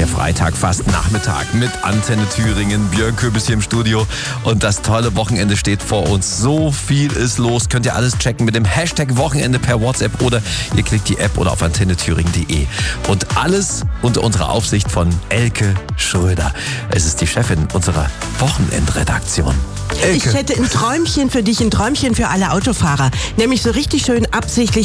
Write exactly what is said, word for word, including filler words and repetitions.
Der Freitag fast Nachmittag mit Antenne Thüringen, Björn Köbis hier im Studio und das tolle Wochenende steht vor uns. So viel ist los, könnt ihr alles checken mit dem Hashtag Wochenende per WhatsApp oder ihr klickt die App oder auf antenne thüringen punkt de. Und alles unter unserer Aufsicht von Elke Schröder. Es ist die Chefin unserer Wochenendredaktion. Elke. Ich hätte ein Träumchen für dich, ein Träumchen für alle Autofahrer. Nämlich so richtig schön absichtlich